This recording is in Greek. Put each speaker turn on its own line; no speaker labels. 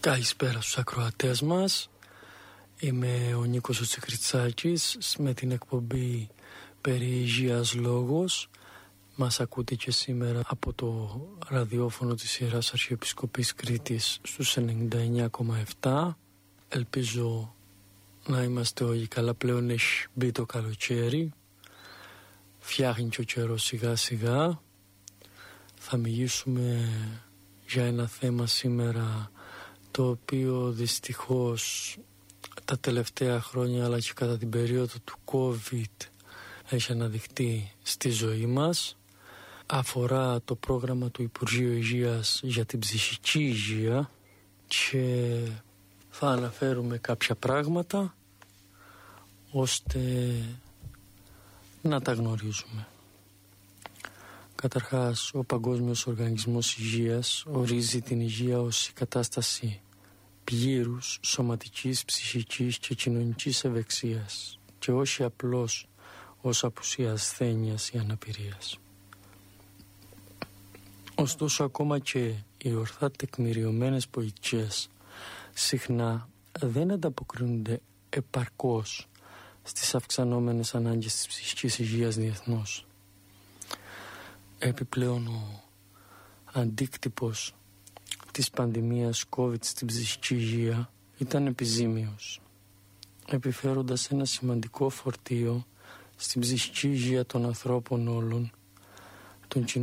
Καλησπέρα στους ακροατές μας. Είμαι ο Νίκος ο Τσικριτσάκης με την εκπομπή περί υγείας λόγος. Μας ακούτε και σήμερα από το ραδιόφωνο της Ιεράς Αρχιεπισκοπής Κρήτης στους 99,7. Ελπίζω να είμαστε όλοι καλά, πλέον έχει μπει το καλοκαίρι. Φτιάχνει και ο καιρός σιγά σιγά. Θα μιλήσουμε για ένα θέμα σήμερα το οποίο δυστυχώς τα τελευταία χρόνια αλλά και κατά την περίοδο του COVID έχει αναδειχθεί στη ζωή μας. Αφορά το πρόγραμμα του Υπουργείου Υγείας για την ψυχική υγεία και θα αναφέρουμε κάποια πράγματα ώστε να τα γνωρίζουμε. Καταρχάς, ο Παγκόσμιος Οργανισμός Υγείας ορίζει την υγεία ως η κατάσταση πλήρους σωματικής, ψυχικής και κοινωνικής ευεξίας και όχι απλώς ως απουσία ασθένειας ή αναπηρίας. Ωστόσο, ακόμα και οι ορθά τεκμηριωμένες πολιτικές συχνά δεν ανταποκρίνονται επαρκώς στις αυξανόμενες ανάγκες της ψυχικής υγείας διεθνώς. Επιπλέον, ο αντίκτυπος της πανδημίας COVID στην ψυχική υγεία ήταν επιζήμιος, επιφέροντας ένα σημαντικό φορτίο στην ψυχική υγεία των ανθρώπων όλων, των